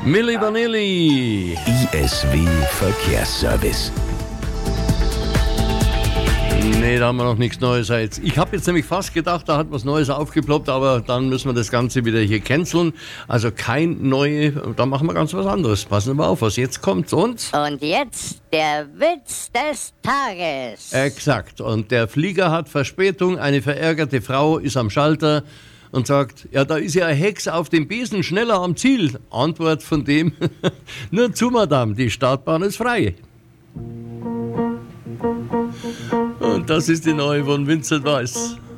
Milli Vanilli. ISW Verkehrsservice. Nee, da haben wir noch nichts Neues. Ich habe jetzt nämlich fast gedacht, da hat was Neues aufgeploppt, aber dann müssen wir das Ganze wieder hier canceln. Also kein neue, da machen wir ganz was anderes. Passen wir auf, was jetzt kommt. Und jetzt der Witz des Tages. Exakt. Und der Flieger hat Verspätung. Eine verärgerte Frau ist am Schalter und sagt, ja, da ist ja eine Hex auf dem Besen schneller am Ziel. Antwort von dem, nur zu, Madame, die Startbahn ist frei. Und das ist die neue von Vincent Weiss.